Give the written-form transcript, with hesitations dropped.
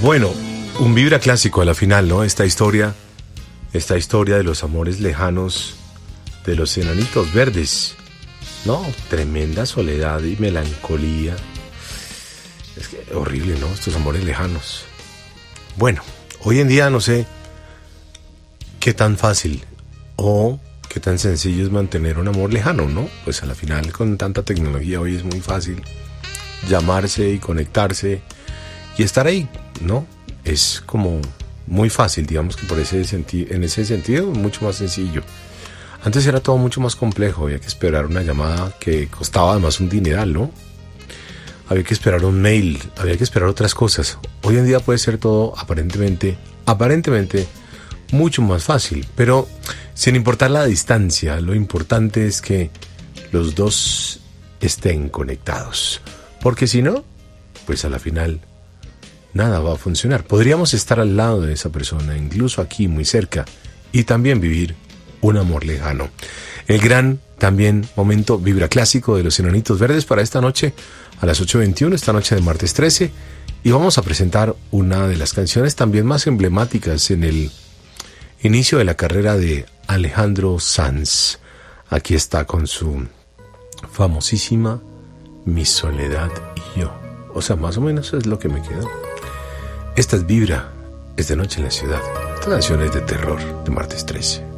Bueno, un vibra clásico a la final, ¿no? Esta historia de los amores lejanos de los enanitos verdes, ¿no? Tremenda soledad y melancolía. Es que horrible, ¿no? Estos amores lejanos. Bueno, hoy en día no sé qué tan fácil o qué tan sencillo es mantener un amor lejano, ¿no? Pues a la final con tanta tecnología hoy es muy fácil llamarse y conectarse y estar ahí, ¿no? Es como muy fácil, digamos que en ese sentido mucho más sencillo. Antes era todo mucho más complejo, había que esperar una llamada que costaba además un dineral, ¿no? Había que esperar un mail, había que esperar otras cosas. Hoy en día puede ser todo aparentemente mucho más fácil, pero sin importar la distancia, lo importante es que los dos estén conectados, porque si no, pues a la final nada va a funcionar. Podríamos estar al lado de esa persona, incluso aquí muy cerca, y también vivir un amor lejano. El gran también momento vibra clásico de los Enanitos Verdes para esta noche a las 8:21, esta noche de martes 13, y vamos a presentar una de las canciones también más emblemáticas en el inicio de la carrera de Alejandro Sanz. Aquí está con su famosísima Mi Soledad y Yo. O sea, más o menos es lo que me quedó. Esta es Vibra, es de noche en la ciudad. Esta canción es de terror, de martes 13.